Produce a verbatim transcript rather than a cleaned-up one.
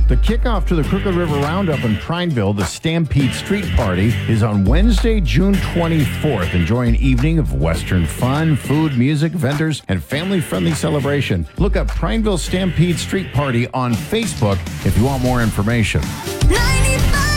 The kickoff to the Crooked River Roundup in Prineville, the Stampede Street Party, is on Wednesday, June twenty-fourth. Enjoy an evening of Western fun, food, music, vendors, and family-friendly celebration. Look up Prineville Stampede Street Party on Facebook if you want more information. ninety-five